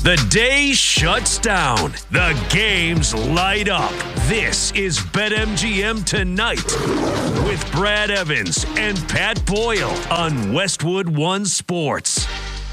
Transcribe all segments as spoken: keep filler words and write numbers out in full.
The day shuts down. The games light up. This is BetMGM Tonight with Brad Evans and Pat Boyle on Westwood One Sports.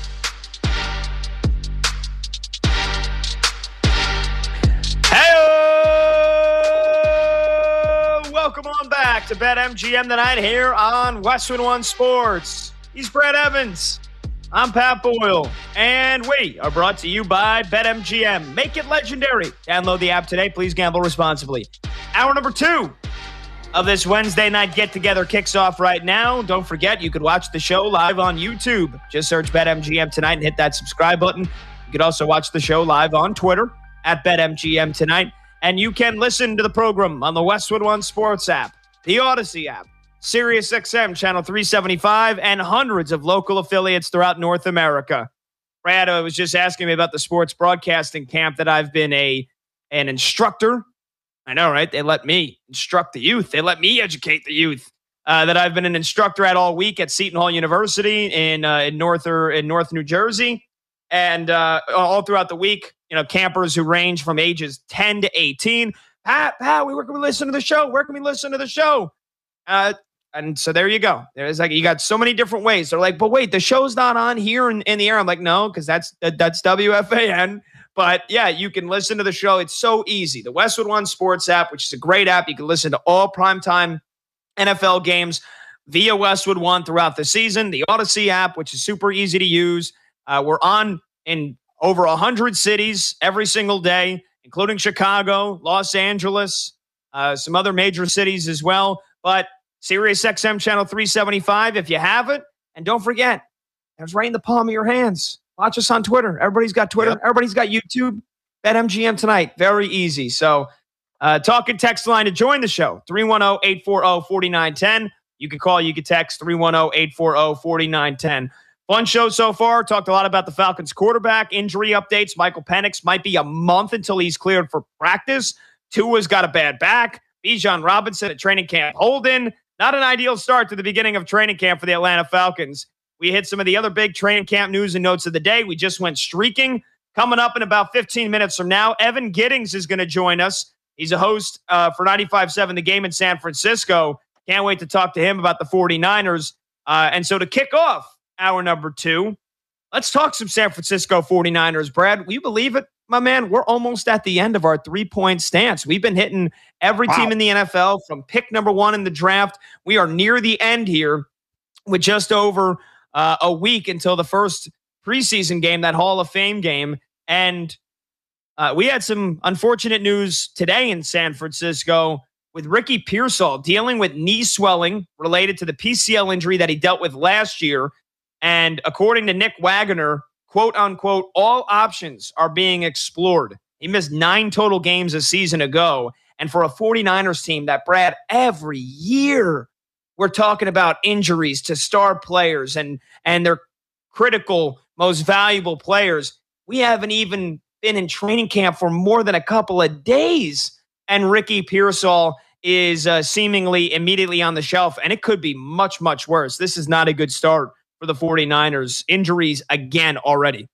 Hey, welcome on back to BetMGM Tonight here on Westwood One Sports. He's Brad Evans. I'm Pat Boyle, and we are brought to you by BetMGM. Make it legendary. Download the app today. Please gamble responsibly. Hour number two of this Wednesday night get-together kicks off right now. Don't forget, you could watch the show live on YouTube. Just search BetMGM Tonight and hit that subscribe button. You could also watch the show live on Twitter at BetMGM Tonight. And you can listen to the program on the Westwood One Sports app, the Odyssey app, Sirius X M Channel three seventy-five, and hundreds of local affiliates throughout North America. Brad was just asking me about the sports broadcasting camp that I've been a an instructor. I know, right? They let me instruct the youth. They let me educate the youth. Uh, that I've been an instructor at all week at Seton Hall University in uh, in North or in North New Jersey, and uh, all throughout the week, you know, campers who range from ages ten to eighteen. Pat, Pat, where can we listen to the show? Where can we listen to the show? Uh, And so there you go. There's like, you got so many different ways. They're like, but wait, the show's not on here in, in the air. I'm like, no, because that's that's W F A N. But yeah, you can listen to the show. It's so easy. The Westwood One Sports app, which is a great app. You can listen to all primetime N F L games via Westwood One throughout the season. The Odyssey app, which is super easy to use. Uh, we're on in over one hundred cities every single day, including Chicago, Los Angeles, uh, some other major cities as well. But Sirius X M Channel three seventy-five, if you have it. And don't forget, it's right in the palm of your hands. Watch us on Twitter. Everybody's got Twitter. Yep. Everybody's got YouTube. BetMGM Tonight. Very easy. So uh, talk and text line to join the show. three one zero, eight four zero, four nine one zero. You can call, you can text three one zero, eight four zero, four nine one zero. Fun show so far. Talked a lot about the Falcons quarterback. Injury updates. Michael Penix might be a month until he's cleared for practice. Tua's got a bad back. Bijan Robinson at training camp holding. Not an ideal start to the beginning of training camp for the Atlanta Falcons. We hit some of the other big training camp news and notes of the day. We just went streaking. Coming up in about fifteen minutes from now, Evan Giddings is going to join us. He's a host uh, for ninety-five point seven The Game in San Francisco. Can't wait to talk to him about the 49ers. Uh, and so to kick off hour number two, let's talk some San Francisco 49ers. Brad, will you believe it? My man, we're almost at the end of our three-point stance. We've been hitting every wow. team in the N F L from pick number one in the draft. We are near the end here with just over uh, a week until the first preseason game, that Hall of Fame game. And uh, we had some unfortunate news today in San Francisco with Ricky Pearsall dealing with knee swelling related to the P C L injury that he dealt with last year. And according to Nick Wagoner, quote unquote, all options are being explored. He missed nine total games a season ago. And for a 49ers team that, Brad, every year we're talking about injuries to star players and, and their critical, most valuable players. We haven't even been in training camp for more than a couple of days. And Ricky Pearsall is uh, seemingly immediately on the shelf. And it could be much, much worse. This is not a good start for the 49ers. Injuries again already.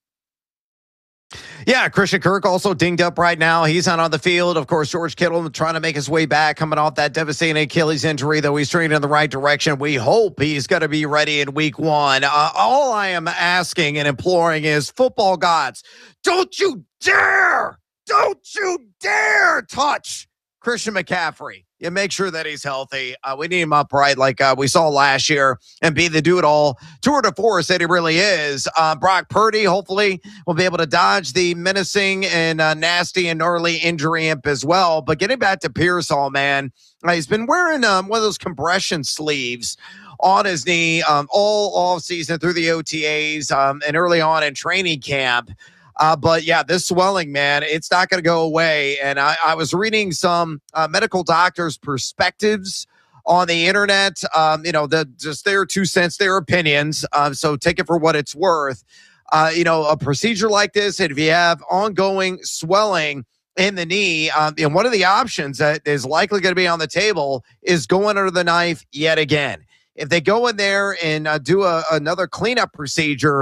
Yeah, Christian Kirk also dinged up right now. He's not on the field. Of course, George Kittle trying to make his way back, coming off that devastating Achilles injury, though he's trending in the right direction. We hope he's going to be ready in week one. Uh, all I am asking and imploring is, football gods, don't you dare, don't you dare touch Christian McCaffrey. You make sure that he's healthy. Uh, we need him upright like uh, we saw last year and be the do-it-all tour de force that he really is. Uh, Brock Purdy, hopefully, will be able to dodge the menacing and uh, nasty and gnarly injury imp as well. But getting back to Pearsall, man, uh, he's been wearing um, one of those compression sleeves on his knee um, all off season through the O T As um, and early on in training camp. Uh, but yeah, this swelling, man, it's not going to go away. And I, I was reading some uh, medical doctors' perspectives on the internet. Um, you know, the, just their two cents, their opinions. Um, so take it for what it's worth. Uh, you know, a procedure like this, and if you have ongoing swelling in the knee, um, you know, one of the options that is likely going to be on the table is going under the knife yet again. If they go in there and uh, do a, another cleanup procedure,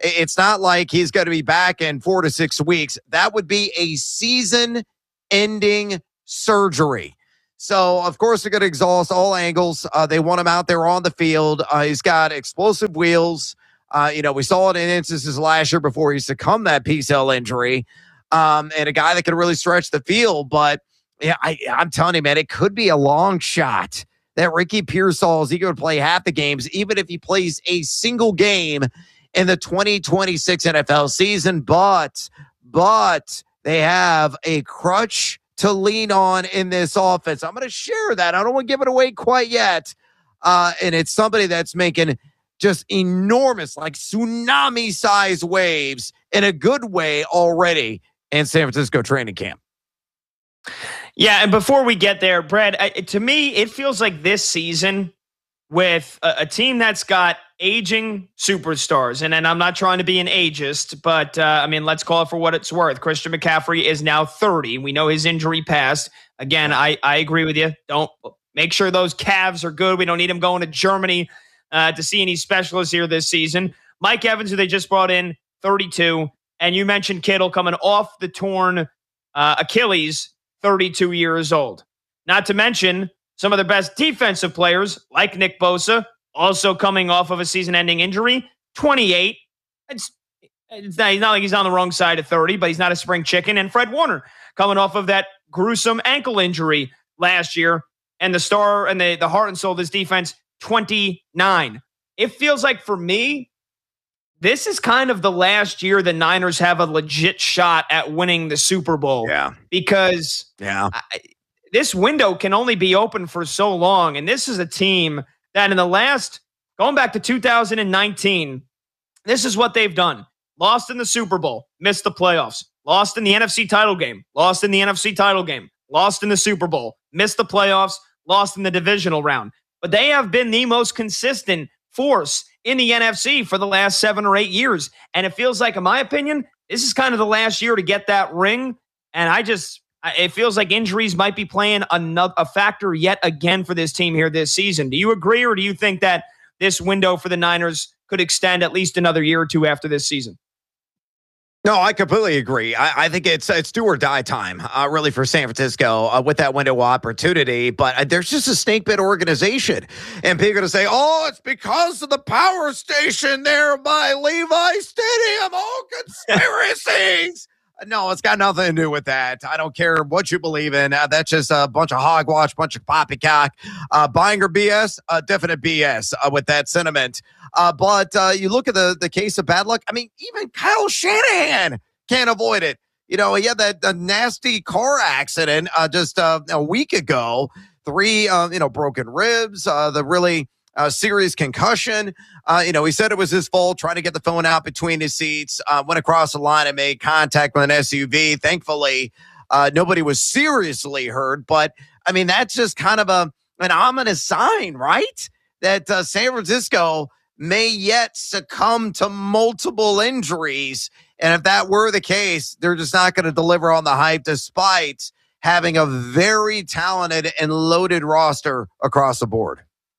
It's not like he's going to be back in four to six weeks. That would be a season-ending surgery. So, of course, they're going to exhaust all angles. Uh, they want him out there on the field. Uh, he's got explosive wheels. Uh, you know, we saw it in instances last year before he succumbed to that P C L injury, um, and a guy that can really stretch the field. But yeah, I, I'm telling you, man, it could be a long shot that Ricky Pearsall is he going to play half the games, even if he plays a single game in the twenty twenty-six N F L season. But, but they have a crutch to lean on in this offense. I'm going to share that. I don't want to give it away quite yet. Uh, and it's somebody that's making just enormous, like tsunami-sized waves in a good way already in San Francisco training camp. Yeah, and before we get there, Brad, I, to me, it feels like this season with a, a team that's got aging superstars, and, and I'm not trying to be an ageist, but, uh, I mean, let's call it for what it's worth. Christian McCaffrey is now thirty. We know his injury passed. Again, I, I agree with you. Don't make sure those calves are good. We don't need him going to Germany Uh, to see any specialists here this season. Mike Evans, who they just brought in, thirty-two. And you mentioned Kittle coming off the torn uh, Achilles, thirty-two years old. Not to mention some of the best defensive players, like Nick Bosa, also coming off of a season-ending injury, twenty-eight. It's, it's not, he's not like he's on the wrong side of thirty, but he's not a spring chicken. And Fred Warner coming off of that gruesome ankle injury last year. And the star and the, the heart and soul of this defense, twenty-nine. It feels like for me, this is kind of the last year the Niners have a legit shot at winning the Super Bowl. Yeah. Because yeah. I, this window can only be open for so long. And this is a team that in the last, going back to two thousand nineteen, this is what they've done. Lost in the Super Bowl, missed the playoffs, lost in the N F C title game, lost in the N F C title game, lost in the Super Bowl, missed the playoffs, lost in the divisional round. But they have been the most consistent force in the N F C for the last seven or eight years. And it feels like, in my opinion, this is kind of the last year to get that ring. And I just, it feels like injuries might be playing another, a factor yet again for this team here this season. Do you agree, or do you think that this window for the Niners could extend at least another year or two after this season? No, I completely agree. I, I think it's it's do or die time, uh, really, for San Francisco uh, with that window of opportunity. But uh, there's just a snake bit organization. And people are going to say, oh, it's because of the power station there by Levi Stadium. Oh, conspiracies. No, it's got nothing to do with that. I don't care what you believe in. Uh, that's just a bunch of hogwash, bunch of poppycock. Uh, buying or B S? Uh, definite B S uh, with that sentiment. Uh, but uh, you look at the, the case of bad luck. I mean, even Kyle Shanahan can't avoid it. You know, he had that uh, nasty car accident uh, just uh, a week ago. Three, uh, you know, broken ribs, uh, the really uh, serious concussion. Uh, you know, he said it was his fault, trying to get the phone out between his seats, uh, went across the line and made contact with an S U V. Thankfully, uh, nobody was seriously hurt. But, I mean, that's just kind of a an ominous sign, right? That uh, San Francisco may yet succumb to multiple injuries. And if that were the case, they're just not going to deliver on the hype despite having a very talented and loaded roster across the board.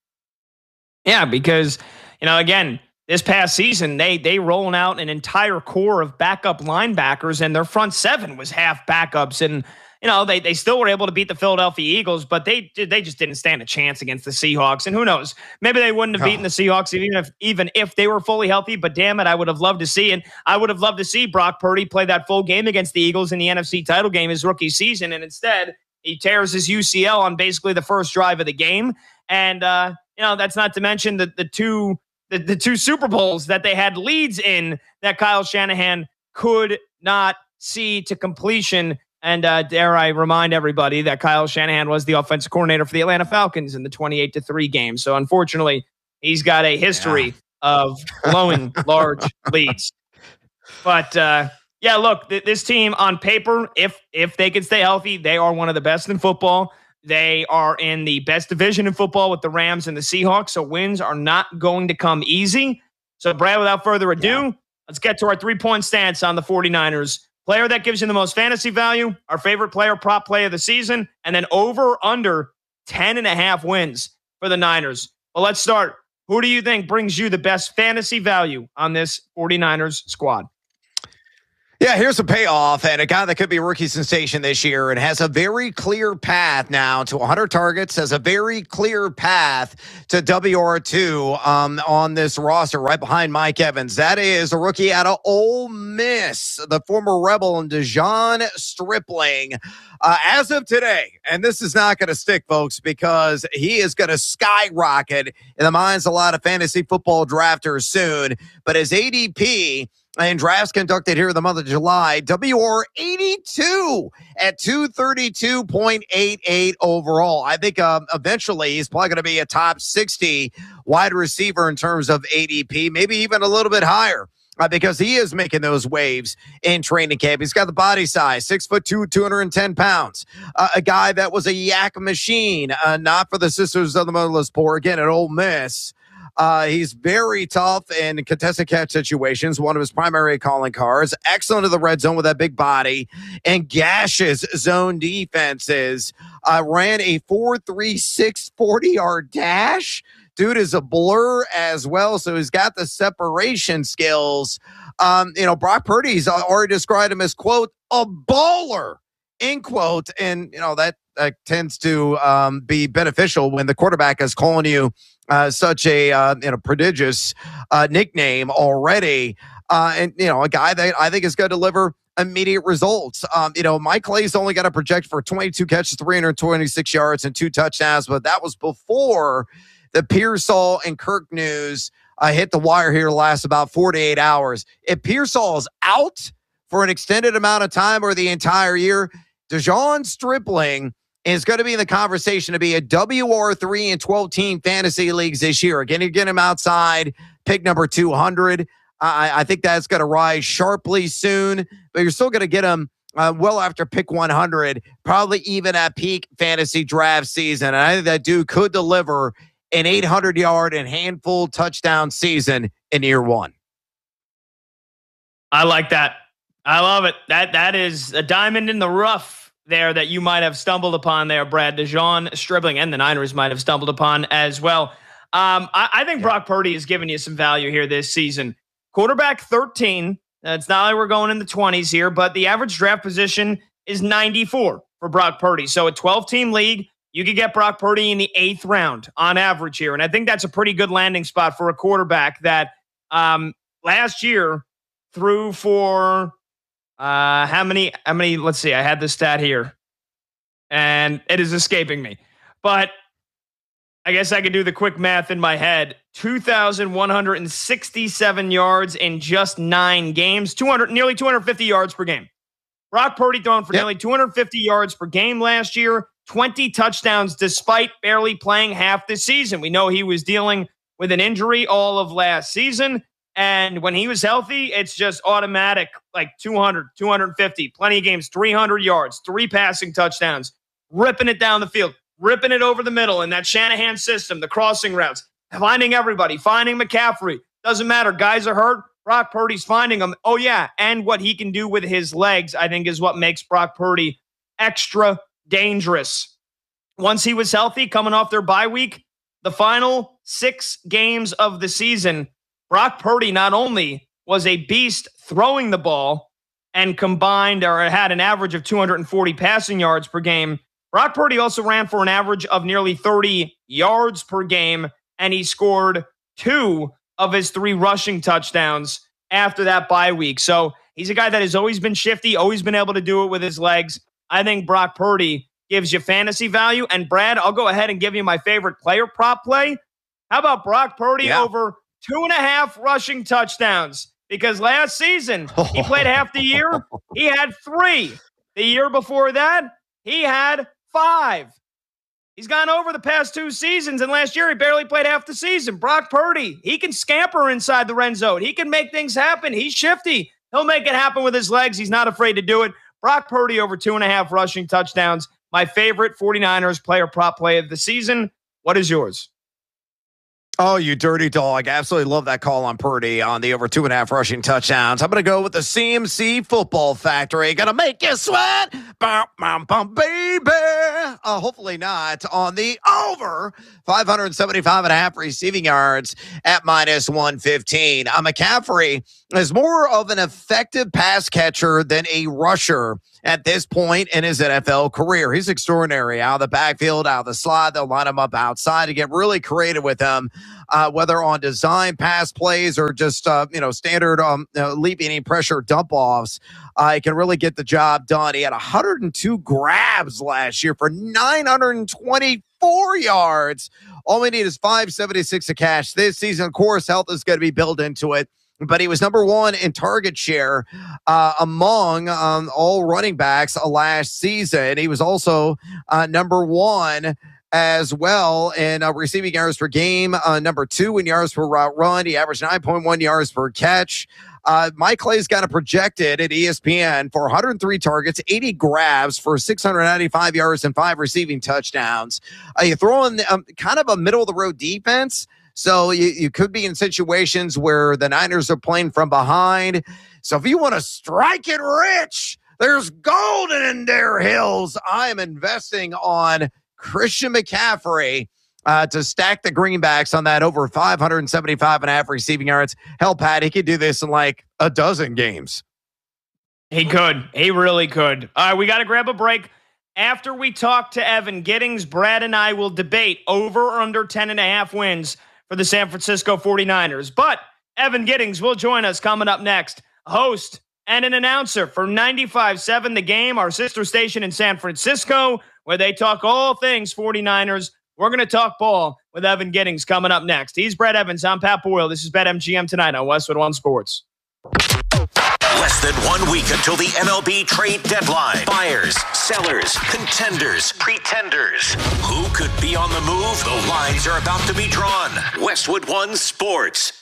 Yeah, because, you know, again, this past season, they they rolling out an entire core of backup linebackers, and their front seven was half backups. And, you know, they they still were able to beat the Philadelphia Eagles, but they they just didn't stand a chance against the Seahawks. And who knows, maybe they wouldn't have beaten the Seahawks even if even if they were fully healthy. But damn it, I would have loved to see it. I would have loved to see Brock Purdy play that full game against the Eagles in the N F C title game his rookie season, and instead he tears his U C L on basically the first drive of the game. And uh, you know, that's not to mention the the two the, the two Super Bowls that they had leads in that Kyle Shanahan could not see to completion. And uh, dare I remind everybody that Kyle Shanahan was the offensive coordinator for the Atlanta Falcons in the twenty-eight to three game. So unfortunately, he's got a history yeah. of blowing large leads. But uh, yeah, look, th- this team on paper, if if they can stay healthy, they are one of the best in football. They are in the best division in football with the Rams and the Seahawks. So wins are not going to come easy. So Brad, without further ado, yeah. let's get to our three-point stance on the 49ers. Player that gives you the most fantasy value, our favorite player prop play of the season, and then over under ten and a half wins for the Niners. Well, let's start Who do you think brings you the best fantasy value on this 49ers squad? Yeah, here's a payoff, and a guy that could be a rookie sensation this year and has a very clear path now to one hundred targets, has a very clear path to W R two um, on this roster right behind Mike Evans. That is a rookie out of Ole Miss, the former Rebel, and De'Zhaun Stripling. Uh, as of today, and this is not going to stick, folks, because he is going to skyrocket in the minds of a lot of fantasy football drafters soon, but his A D P and drafts conducted here in the month of July, W R eighty-two at two thirty-two point eight eight overall. I think um, eventually he's probably going to be a top sixty wide receiver in terms of A D P, maybe even a little bit higher. Uh, because he is making those waves in training camp. He's got the body size, six foot two, two hundred ten pounds. Uh, a guy that was a yak machine, uh, not for the Sisters of the Motherless Poor, again, at Ole Miss. Uh, he's very tough in contested catch situations, one of his primary calling cards. Excellent in the red zone with that big body and gashes zone defenses. Uh, ran a four three six forty-yard dash. Dude is a blur as well, so he's got the separation skills. Um, you know, Brock Purdy's already described him as, quote, a baller, end quote. And, you know, that uh, tends to um, be beneficial when the quarterback is calling you uh, such a uh, you know prodigious uh, nickname already. Uh, and, you know, a guy that I think is going to deliver immediate results. Um, you know, Mike Clay's only got a project for twenty-two catches, three hundred twenty-six yards, and two touchdowns, but that was before the Pearsall and Kirk news uh, hit the wire here last about forty-eight hours. If Pearsall is out for an extended amount of time or the entire year, De'Zhaun Stripling is going to be in the conversation to be a W R three and twelve-team fantasy leagues this year. Again, you get him outside, pick number two hundred. I, I think that's going to rise sharply soon, but you're still going to get him uh, well after pick one hundred, probably even at peak fantasy draft season. And I think that dude could deliver an eight hundred yard and handful touchdown season in year one. I like that. I love it. That that is a diamond in the rough there that you might have stumbled upon there, Brad. De'Zhaun Stripling and the Niners might have stumbled upon as well. Um, I, I think yeah. Brock Purdy is giving you some value here this season. Quarterback thirteen. It's not like we're going in the twenties here, but the average draft position is ninety-four for Brock Purdy. So a twelve-team league, you could get Brock Purdy in the eighth round on average here. And I think that's a pretty good landing spot for a quarterback that um, last year threw for uh, how many, how many, let's see, I had the stat here and it is escaping me, but I guess I could do the quick math in my head. two thousand one hundred sixty-seven yards in just nine games, two hundred, nearly two hundred fifty yards per game. Brock Purdy throwing for yep. nearly two hundred fifty yards per game last year. twenty touchdowns despite barely playing half the season. We know he was dealing with an injury all of last season. And when he was healthy, it's just automatic, like two hundred, two hundred fifty, plenty of games, three hundred yards, three passing touchdowns, ripping it down the field, ripping it over the middle in that Shanahan system, the crossing routes, finding everybody, finding McCaffrey. Doesn't matter. Guys are hurt. Brock Purdy's finding them. Oh, yeah. And what he can do with his legs, I think, is what makes Brock Purdy extra dangerous. Once he was healthy, coming off their bye week, the final six games of the season, Brock Purdy not only was a beast throwing the ball and combined or had an average of two hundred forty passing yards per game, Brock Purdy also ran for an average of nearly thirty yards per game, and he scored two of his three rushing touchdowns after that bye week. So he's a guy that has always been shifty, always been able to do it with his legs. I think Brock Purdy gives you fantasy value. And Brad, I'll go ahead and give you my favorite player prop play. How about Brock Purdy yeah. over two and a half rushing touchdowns? Because last season, he played half the year. He had three. The year before that, he had five. He's gone over the past two seasons, and last year he barely played half the season. Brock Purdy, he can scamper inside the red zone. He can make things happen. He's shifty. He'll make it happen with his legs. He's not afraid to do it. Brock Purdy over two and a half rushing touchdowns. My favorite 49ers player prop play of the season. What is yours? Oh, you dirty dog. Absolutely love that call on Purdy on the over two and a half rushing touchdowns. I'm going to go with the C M C Football Factory. Going to make you sweat. bum, bum, bum, baby. Uh, hopefully not on the over five seventy-five and a half receiving yards at minus one fifteen. Uh, McCaffrey is more of an effective pass catcher than a rusher at this point in his N F L career. He's extraordinary out of the backfield, out of the slot. They'll line him up outside to get really creative with him, uh, whether on design pass plays or just, uh, you know, standard um, uh, leaping pressure dump offs. Uh, he can really get the job done. He had one hundred two grabs last year for nine hundred twenty-four yards. All we need is five seventy-six to cash this season. Of course, health is going to be built into it. But he was number one in target share uh, among um, all running backs uh, last season. He was also uh, number one as well in uh, receiving yards per game, uh, number two in yards per route run. He averaged nine point one yards per catch. Uh, Mike Clay's got it projected at E S P N for one hundred three targets, eighty grabs for six hundred ninety-five yards and five receiving touchdowns. Uh, you throw in um, kind of a middle-of-the-road defense. So you, you could be in situations where the Niners are playing from behind. So if you want to strike it rich, there's gold in their hills. I am investing on Christian McCaffrey uh, to stack the greenbacks on that over five seventy-five and a half receiving yards. Hell, Pat, he could do this in like a dozen games. He could. He really could. All right, we got to grab a break. After we talk to Evan Giddings, Brad and I will debate over or under ten and a half wins for the San Francisco forty-niners. But Evan Giddings will join us coming up next. Host and an announcer for ninety-five point seven The Game, our sister station in San Francisco, where they talk all things forty-niners. We're going to talk ball with Evan Giddings coming up next. He's Brad Evans. I'm Pat Boyle. This is BetMGM Tonight on Westwood One Sports. Less than one week until the M L B trade deadline. Buyers, sellers, contenders, pretenders. Who could be on the move? The lines are about to be drawn. Westwood One Sports.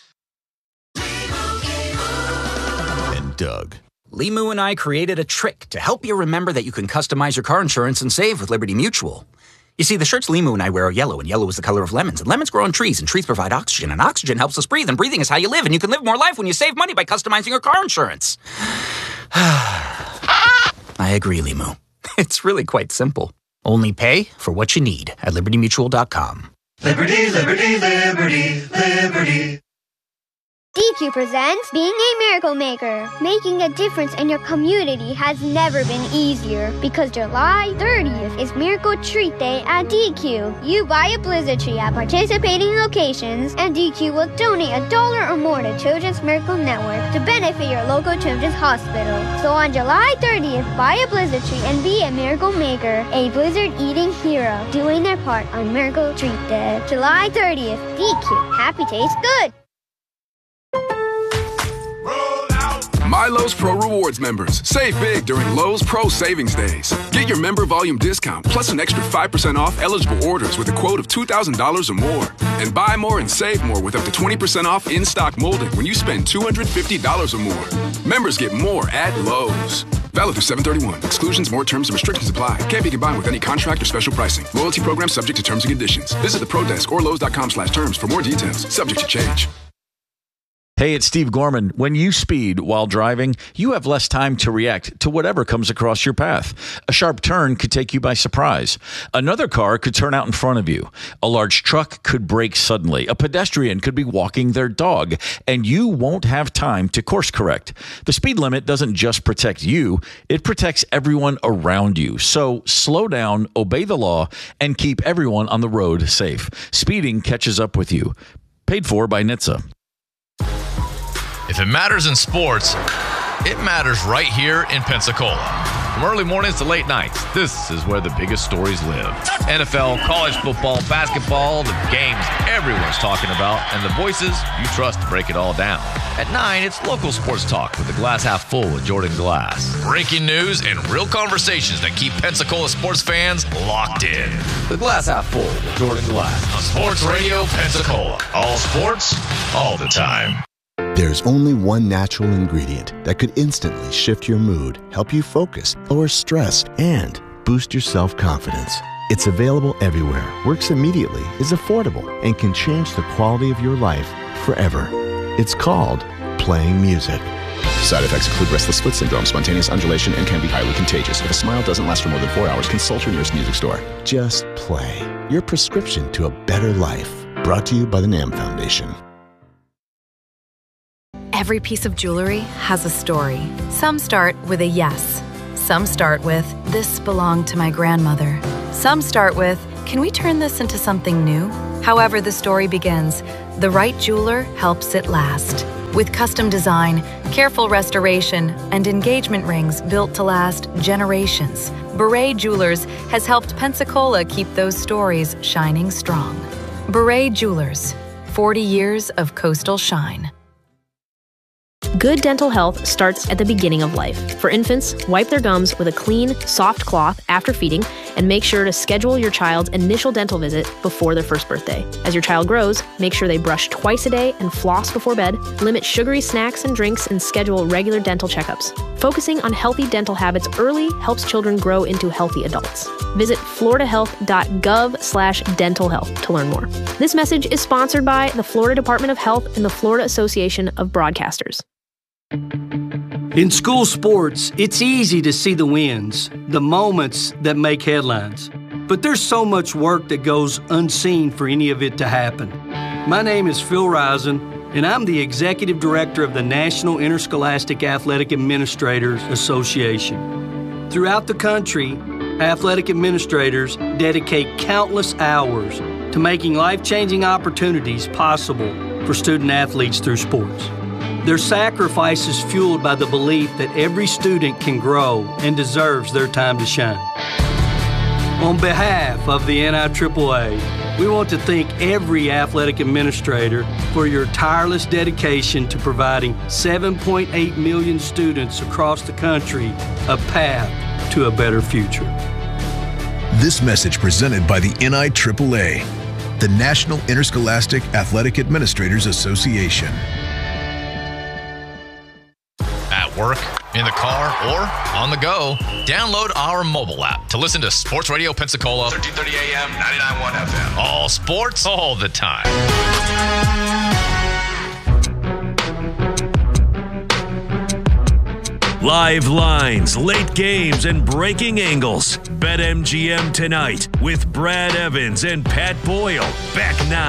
And Doug. Limu and I created a trick to help you remember that you can customize your car insurance and save with Liberty Mutual. You see, the shirts Limu and I wear are yellow, and yellow is the color of lemons. And lemons grow on trees, and trees provide oxygen. And oxygen helps us breathe, and breathing is how you live. And you can live more life when you save money by customizing your car insurance. I agree, Limu. It's really quite simple. Only pay for what you need at liberty mutual dot com. Liberty, liberty, liberty, liberty. D Q presents Being a Miracle Maker. Making a difference in your community has never been easier because July thirtieth is Miracle Treat Day at D Q. You buy a Blizzard tree at participating locations, and D Q will donate a dollar or more to Children's Miracle Network to benefit your local children's hospital. So on July thirtieth, buy a Blizzard tree and be a Miracle Maker, a Blizzard eating hero, doing their part on Miracle Treat Day. July thirtieth, D Q. Happy tastes good. My Lowe's Pro Rewards members, save big during Lowe's Pro Savings Days. Get your member volume discount plus an extra five percent off eligible orders with a quote of two thousand dollars or more. And buy more and save more with up to twenty percent off in-stock molding when you spend two hundred fifty dollars or more. Members get more at Lowe's. Valid through seven thirty-one. Exclusions, more terms and restrictions apply. Can't be combined with any contract or special pricing. Loyalty program subject to terms and conditions. Visit the Pro Desk or Lowe's dot com slash terms for more details. Subject to change. Hey, it's Steve Gorman. When you speed while driving, you have less time to react to whatever comes across your path. A sharp turn could take you by surprise. Another car could turn out in front of you. A large truck could brake suddenly. A pedestrian could be walking their dog, and you won't have time to course correct. The speed limit doesn't just protect you, it protects everyone around you. So slow down, obey the law, and keep everyone on the road safe. Speeding catches up with you. Paid for by N H T S A. If it matters in sports, it matters right here in Pensacola. From early mornings to late nights, this is where the biggest stories live. N F L, college football, basketball, the games everyone's talking about, and the voices you trust to break it all down. At nine, it's local sports talk with the Glass Half Full with Jordan Glass. Breaking news and real conversations that keep Pensacola sports fans locked in. The Glass Half Full with Jordan Glass on Sports Radio Pensacola. All sports, all the time. There's only one natural ingredient that could instantly shift your mood, help you focus, lower stress, and boost your self-confidence. It's available everywhere, works immediately, is affordable, and can change the quality of your life forever. It's called playing music. Side effects include restless lit syndrome, spontaneous undulation, and can be highly contagious. If a smile doesn't last for more than four hours, consult your nearest music store. Just play. Your prescription to a better life. Brought to you by the NAM Foundation. Every piece of jewelry has a story. Some start with a yes. Some start with, this belonged to my grandmother. Some start with, can we turn this into something new? However the story begins, the right jeweler helps it last. With custom design, careful restoration, and engagement rings built to last generations, Beret Jewelers has helped Pensacola keep those stories shining strong. Beret Jewelers, forty years of coastal shine. Good dental health starts at the beginning of life. For infants, wipe their gums with a clean, soft cloth after feeding, and make sure to schedule your child's initial dental visit before their first birthday. As your child grows, make sure they brush twice a day and floss before bed, limit sugary snacks and drinks, and schedule regular dental checkups. Focusing on healthy dental habits early helps children grow into healthy adults. Visit floridahealth.gov slash dental health to learn more. This message is sponsored by the Florida Department of Health and the Florida Association of Broadcasters. In school sports, it's easy to see the wins, the moments that make headlines. But there's so much work that goes unseen for any of it to happen. My name is Phil Risen, and I'm the Executive Director of the National Interscholastic Athletic Administrators Association. Throughout the country, athletic administrators dedicate countless hours to making life-changing opportunities possible for student-athletes through sports. Their sacrifice is fueled by the belief that every student can grow and deserves their time to shine. On behalf of the N I triple A, we want to thank every athletic administrator for your tireless dedication to providing seven point eight million students across the country a path to a better future. This message presented by the N I triple A, the National Interscholastic Athletic Administrators Association. At work, in the car, or on the go, download our mobile app to listen to Sports Radio Pensacola. thirteen thirty A M, ninety-nine point one F M. All sports, all the time. Live lines, late games, and breaking angles. BetMGM tonight with Brad Evans and Pat Boyle. Back now.